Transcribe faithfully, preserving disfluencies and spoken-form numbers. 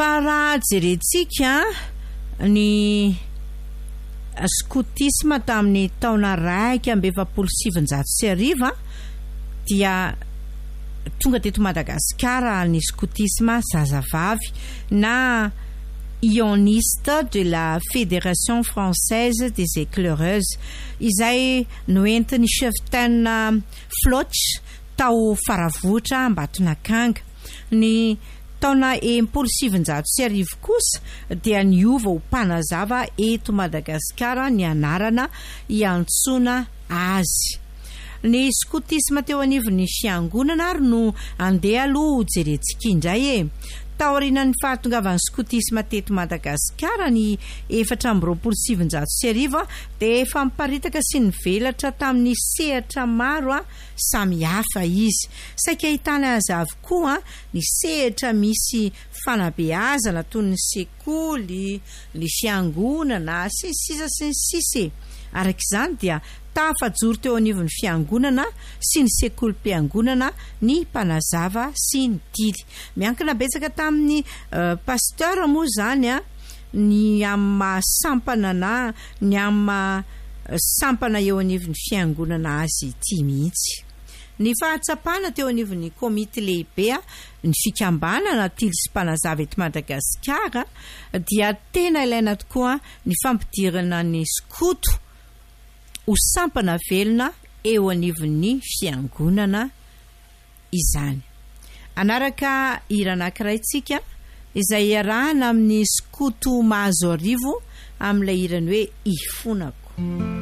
fa raha jerentsika ny scoutisme tamin'ny taona raika amby efapolo sivinjato sy arivo dia tonga teto Madagasikara ny scoutisme zazavavy na ioniste de la Fédération française des éclaireuses izay noentin'ny cheftaine Floch tao Faravotra Ambatonakanga. Ny taona enimpolo sivinjato sy arivo kosa dia niova ho mpanazava eto Madagasikara ny anarana iantsona azy. Ny scoutisme teo anivon'ny fiangonana ary no andeha aloha jerentsika indray e. Taorian'ny fahatongavan'ny scoutisme teto Madagasikara ny efatra amby roapolo sivinjato sy arivo dia efa miparitaka sy nivelatra tamin'ny sehatra maro samihafa izy. Saika ahitana azy avokoa ny sehatra misy fanabeazana toy ny sekoly, ny fiangonana sy ny sisa sy ny sisa. Arak'izany dia tafajoro teo anivon'ny fiangonana sy ny sekolim-piangonana ny mpanazava sy ny dily. Miankina betsaka tamin'ny uh, pasteur moa zany a, ny amma sampana na ny amma uh, sampana eo anivon'ny fiangonana azy ity mihitsy. Ny fahatsapana teo anivon'ny komite lehibe ny fikambanana tily sy mpanazava eto Madagasikara dia tena ilaina tokoa ny fampidirana ny skoto ho sampana velona eo anivon'ny fiangonana izany. Anaraka hira anankiray tsika izay iarahana amin'ny skoto mahazo arivo amin'ilay hirany hoe ifonako.